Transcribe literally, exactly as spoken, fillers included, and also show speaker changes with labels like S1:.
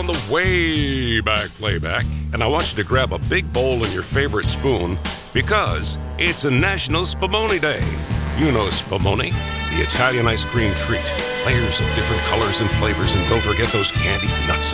S1: on the way back playback, and I want you to grab a big bowl and your favorite spoon because it's a National Spumoni Day. You know Spumoni, the Italian ice cream treat. Layers of different colors and flavors, and don't forget those candied nuts